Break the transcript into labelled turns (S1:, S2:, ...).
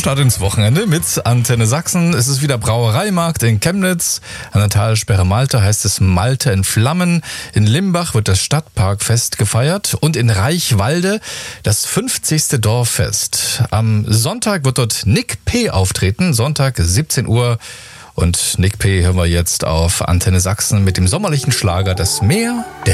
S1: Start ins Wochenende mit Antenne Sachsen. Es ist wieder Brauereimarkt in Chemnitz. An der Talsperre Malte heißt es Malte in Flammen. In Limbach wird das Stadtparkfest gefeiert und in Reichwalde das 50. Dorffest. Am Sonntag wird dort Nick P. auftreten, Sonntag 17 Uhr. Und Nick P. hören wir jetzt auf Antenne Sachsen mit dem sommerlichen Schlager Das Meer der